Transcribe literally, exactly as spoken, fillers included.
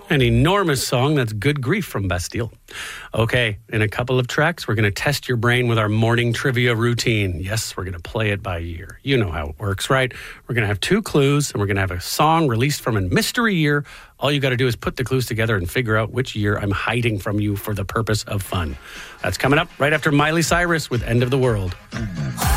An enormous song. That's Good Grief from Bastille. Okay, in a couple of tracks, we're going to test your brain with our morning trivia routine. Yes, we're going to play it by year. You know how it works, right? We're going to have two clues, and we're going to have a song released from a mystery year. All you got to do is put the clues together and figure out which year I'm hiding from you for the purpose of fun. That's coming up right after Miley Cyrus with End of the World.